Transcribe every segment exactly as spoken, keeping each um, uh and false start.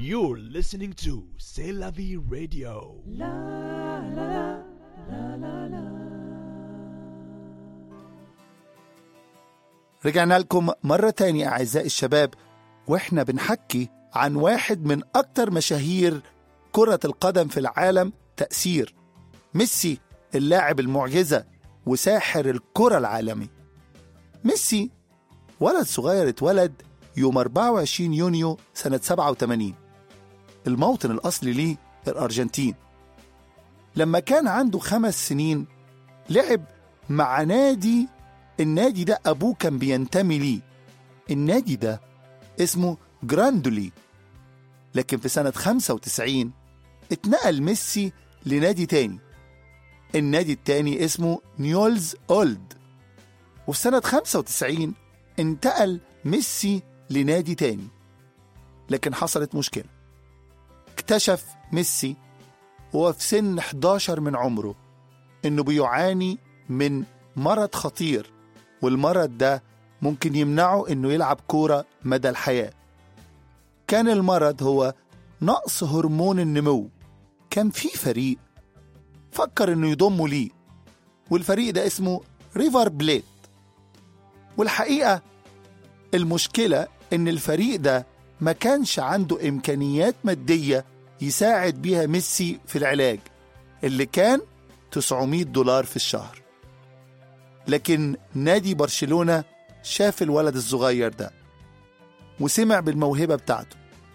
You're listening to C'est la vie radio. رجعنا لكم مرة تانية أعزائي الشباب، وإحنا بنحكي عن واحد من أكتر مشاهير كرة القدم في العالم تأثير، ميسي اللاعب المعجزة وساحر الكرة العالمي. ميسي ولد صغير اتولد يوم أربعة وعشرين يونيو سنة سبعة وثمانين، الموطن الأصلي ليه الأرجنتين. لما كان عنده خمس سنين لعب مع نادي، النادي ده أبوه كان بينتمي ليه، النادي ده اسمه جراندولي. لكن في سنة خمسة وتسعين اتنقل ميسي لنادي تاني، النادي التاني اسمه نيولز أولد. وفي سنة خمسة وتسعين انتقل ميسي لنادي تاني، لكن حصلت مشكلة. اكتشف ميسي وهو في سن إحداشر من عمره انه بيعاني من مرض خطير، والمرض ده ممكن يمنعه انه يلعب كورة مدى الحياة. كان المرض هو نقص هرمون النمو. كان في فريق فكر انه يضمه ليه، والفريق ده اسمه ريفر بليت. والحقيقة المشكلة ان الفريق ده ما كانش عنده امكانيات مادية يساعد بيها ميسي في العلاج اللي كان تسعمائة دولار في الشهر. لكن نادي برشلونة شاف الولد الصغير ده وسمع بالموهبة بتاعته،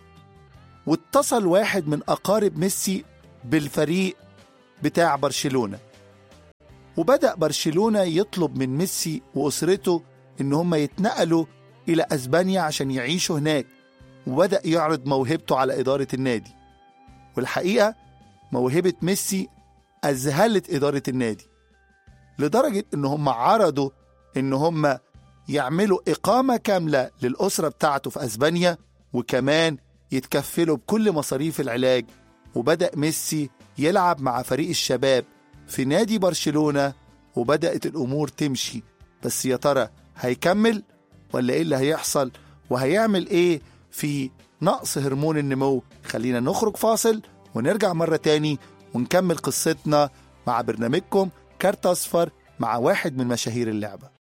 واتصل واحد من أقارب ميسي بالفريق بتاع برشلونة، وبدأ برشلونة يطلب من ميسي وأسرته إن هم يتنقلوا إلى أسبانيا عشان يعيشوا هناك، وبدأ يعرض موهبته على إدارة النادي. والحقيقة موهبة ميسي أذهلت إدارة النادي لدرجة إن هم عرضوا إن هم يعملوا إقامة كاملة للأسرة بتاعته في أسبانيا، وكمان يتكفلوا بكل مصاريف العلاج. وبدأ ميسي يلعب مع فريق الشباب في نادي برشلونة، وبدأت الأمور تمشي. بس يا ترى هيكمل ولا إيه اللي هيحصل، وهيعمل إيه في نقص هرمون النمو؟ خلينا نخرج فاصل ونرجع مرة تاني ونكمل قصتنا مع برنامجكم كارت أصفر مع واحد من مشاهير اللعبة.